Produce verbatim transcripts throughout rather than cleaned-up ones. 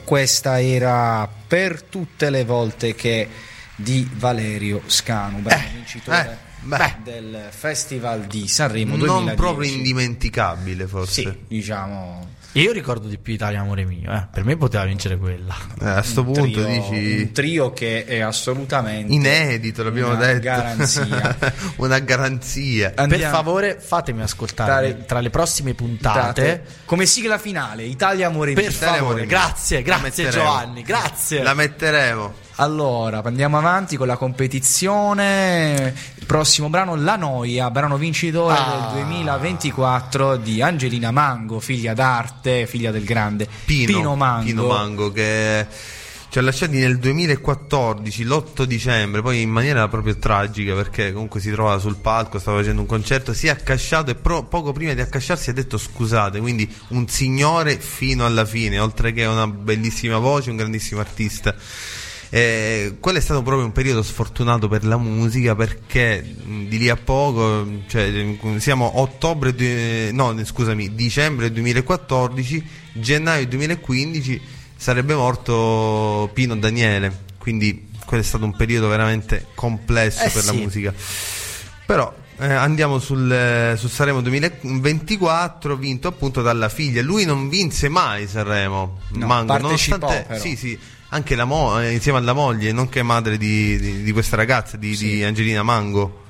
questa era Per tutte le volte che di Valerio Scanu, bravo eh, vincitore eh, beh, del Festival di Sanremo non duemiladieci. proprio indimenticabile, forse. Sì, diciamo. Io ricordo di più Italia amore mio, eh. Per me poteva vincere quella. Eh, a sto punto trio, dici un trio che è assolutamente inedito, l'abbiamo una detto. Garanzia. Una garanzia. Per Andiamo. favore fatemi ascoltare Tra- tra le prossime puntate Date, come sigla finale Italia amore mio. per Italia favore, amore mio. grazie, La grazie metteremo. Giovanni, grazie. La metteremo. Allora, andiamo avanti con la competizione. Il prossimo brano, La Noia, brano vincitore Ah. del duemilaventiquattro di Angelina Mango, figlia d'arte, figlia del grande Pino, Pino Mango. Pino Mango, che ci ha lasciati nel duemilaquattordici, l'otto dicembre, poi in maniera proprio tragica, perché comunque si trovava sul palco, stava facendo un concerto, si è accasciato e pro- poco prima di accasciarsi ha detto scusate, quindi un signore fino alla fine, oltre che una bellissima voce, un grandissimo artista. Eh, quello è stato proprio un periodo sfortunato per la musica, perché mh, di lì a poco, cioè siamo ottobre de- no scusami dicembre duemilaquattordici, gennaio duemilaquindici sarebbe morto Pino Daniele, quindi quello è stato un periodo veramente complesso Eh per sì. la musica. Però eh, andiamo sul, su Sanremo duemilaventiquattro, vinto appunto dalla figlia. Lui non vinse mai Sanremo, No, Mango, partecipò, nonostante però. sì sì anche la mo- eh, insieme alla moglie, nonché madre di, di, di questa ragazza, di, Sì. di Angelina Mango.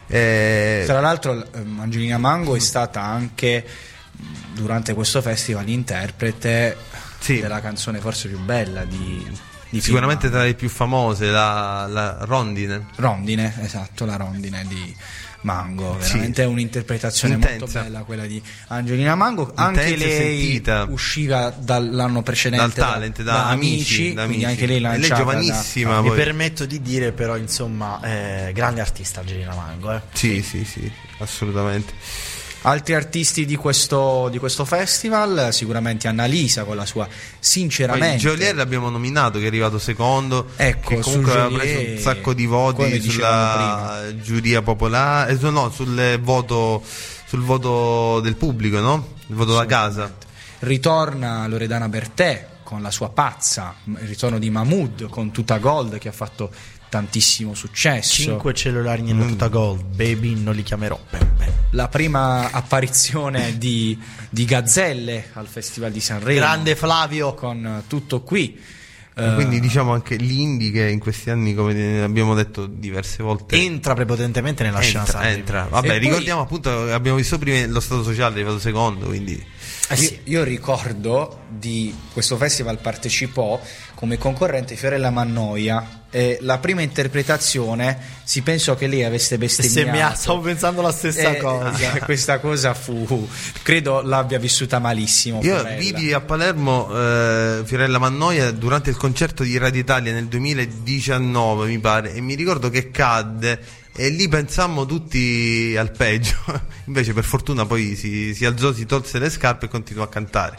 Eh, Tra l'altro ehm, Angelina Mango è stata anche durante questo festival interprete Sì. della canzone forse più bella di, di sicuramente Pino tra le più famose, la, la Rondine. Rondine, esatto, la Rondine di Mango, Sì. veramente è un'interpretazione Intensa. molto bella quella di Angelina Mango. Anche Intensa e lei sentita. usciva dall'anno precedente Dal talent, da Amici, da quindi Amici. anche lei E lei lanciata giovanissima. da- Mi poi. permetto di dire però insomma eh, grande artista Angelina Mango, eh. Sì, sì, sì, assolutamente. Altri artisti di questo, di questo festival, sicuramente Annalisa con la sua Poi sinceramente. Geolier l'abbiamo nominato, che è arrivato secondo, Ecco, che comunque su aveva Geolier, preso un sacco di come voti dicevamo sulla giuria popolare, eh, no, sul voto, sul voto del pubblico, no? Il voto da casa. Ritorna Loredana Bertè con la sua Pazza, il ritorno di Mahmood con Tuta Gold che ha fatto tantissimo successo. Cinque cellulari nella tuta gold, baby non li chiamerò Peppe. La prima apparizione di, di Gazzelle al Festival di Sanremo. Grande Flavio. Con Tutto Qui. Eh, Quindi diciamo anche l'indie, che in questi anni, come abbiamo detto diverse volte, Entra prepotentemente nella scena entra, Sanremo. entra. Vabbè, E poi- ricordiamo appunto, abbiamo visto prima lo stato sociale, è arrivato secondo, quindi Eh sì. Io, io ricordo di questo festival partecipò come concorrente Fiorella Mannoia e la prima interpretazione si pensò che lei avesse bestemmiato. Bestemmia- stavo pensando la stessa Eh, cosa. Questa cosa fu, credo l'abbia vissuta malissimo io Fiorella. vidi a Palermo eh, Fiorella Mannoia durante il concerto di Radio Italia nel duemiladiciannove, mi pare, e mi ricordo che cadde e lì pensammo tutti al peggio. Invece per fortuna poi si, si alzò, si tolse le scarpe e continuò a cantare.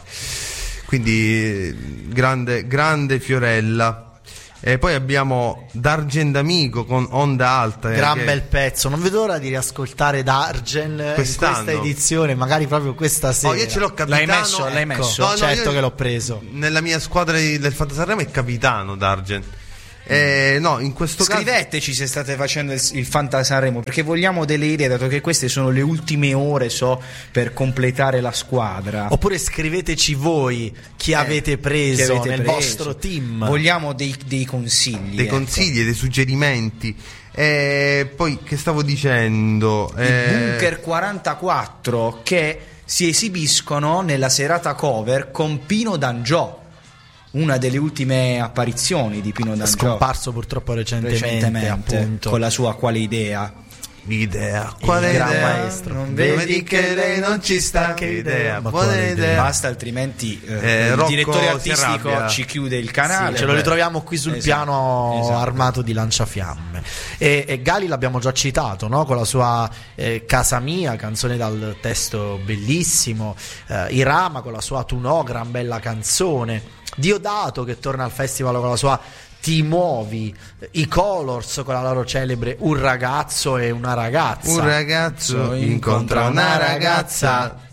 Quindi grande, grande Fiorella. E poi abbiamo D'Argen D'Amico con Onda Alta, eh, Gran che- bel pezzo, non vedo l'ora di riascoltare Dargen in Quest'anno. questa edizione, magari proprio questa sera. Oh, io ce l'ho capitano. L'hai messo? L'hai Ecco, messo? No, no, certo io- che l'ho preso. Nella mia squadra di- del Fantasarremo è capitano D'Argen. Eh, no, in questo caso Scriveteci se state facendo il, il Fantasanremo, perché vogliamo delle idee, dato che queste sono le ultime ore, so, per completare la squadra. Oppure scriveteci voi chi avete preso Che avete nel preso. vostro team. Vogliamo dei, dei consigli. dei ecco. consigli, dei suggerimenti. E poi che stavo dicendo? Il Eh, Bunker quarantaquattro che si esibiscono nella serata cover con Pino D'Angiò, una delle ultime apparizioni di Pino D'Angiò, Scomparso purtroppo recentemente, recentemente, appunto. con la sua Quale idea. L'idea, quale gran idea? maestro. Non vedi che lei non ci sta? Che idea, Ma quale quale idea? idea? Basta, altrimenti eh, Eh, il Rocco direttore si artistico arrabbia. ci chiude il canale. Sì, ce lo beh. ritroviamo qui sul Esatto, piano esatto. armato di lanciafiamme. E, e Gali l'abbiamo già citato, no? Con la sua eh, Casa Mia, canzone dal testo bellissimo. Eh, Irama con la sua Tu no, gran bella canzone. Diodato che torna al festival con la sua Ti muovi. I Colors con la loro celebre Un ragazzo e una ragazza. Un ragazzo incontra una ragazza.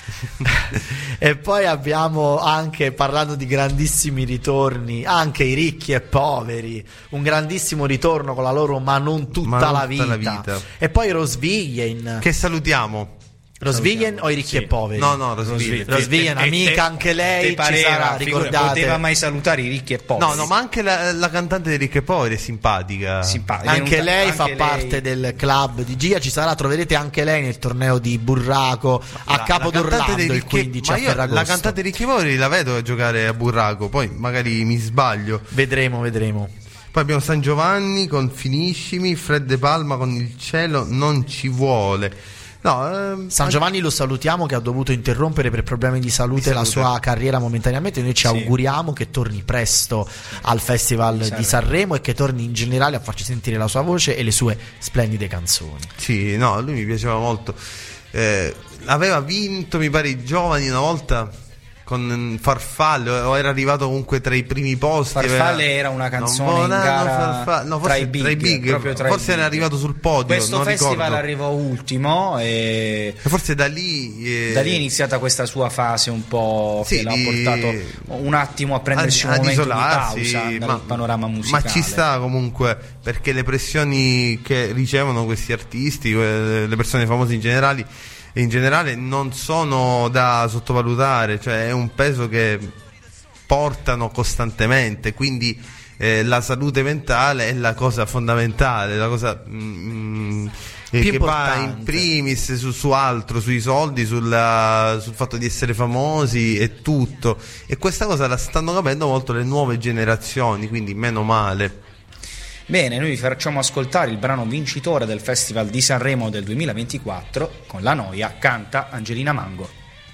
E poi abbiamo anche, parlando di grandissimi ritorni, anche i ricchi e poveri, un grandissimo ritorno con la loro Ma non tutta, Ma non la, tutta vita. la vita. E poi Rosvigen. Che salutiamo. Rosvigen o i ricchi Sì. e poveri? No, no, Rosvigen. Rosvigen, E- e- amica, e- anche lei te pareva, ci sarà, figura, ricordate. poteva mai salutare i ricchi e poveri. No, no, ma anche la, la cantante di Ricchi e Poveri è simpatica. Simpatica. Anche Venuta- lei anche fa lei- parte del club di Gia, ci sarà, troverete anche lei nel torneo di Burraco a La- Capo la cantante d'Orlando dei il Ricchi- quindici ma a io Ferragosto. La cantante di Ricchi e Poveri la vedo giocare a Burraco, poi magari mi sbaglio. Vedremo, vedremo. Poi abbiamo San Giovanni con Finiscimi, Fred De Palma con Il cielo non ci vuole. No, ehm, San Giovanni lo salutiamo, che ha dovuto interrompere per problemi di salute, Di la salute. sua carriera momentaneamente. Noi ci Sì. auguriamo che torni presto al Festival di Sanremo e che torni in generale a farci sentire la sua voce e le sue splendide canzoni. Sì, no, lui mi piaceva molto. Eh, aveva vinto, mi pare, i giovani una volta con Farfalle, o era arrivato comunque tra i primi posti. Farfalle aveva- era una canzone Non in volano gara Farfalle- no, tra forse i big, tra i big, proprio tra i forse era big. arrivato sul podio. Questo non festival ricordo. arrivò ultimo e E forse da lì, eh, da lì è iniziata questa sua fase un po' Sì, che l'ha di- portato un attimo a prendersi un ad momento di isolarsi, pausa dal ma, panorama musicale. ma ci sta comunque, perché le pressioni che ricevono questi artisti, que- le persone famose in generale, in generale non sono da sottovalutare, cioè è un peso che portano costantemente, quindi eh, la salute mentale è la cosa fondamentale, la cosa mm, eh, Più che va importante. in primis su, su altro, sui soldi, sulla- sul fatto di essere famosi e tutto, e questa cosa la stanno capendo molto le nuove generazioni, quindi meno male. Bene, noi vi facciamo ascoltare il brano vincitore del Festival di Sanremo del duemilaventiquattro con La Noia, canta Angelina Mango.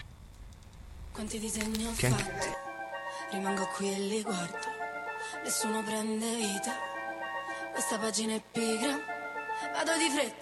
Quanti disegni ho Che anche- fatto, rimango qui e li guardo, nessuno prende vita, questa pagina è pigra, vado di fretta,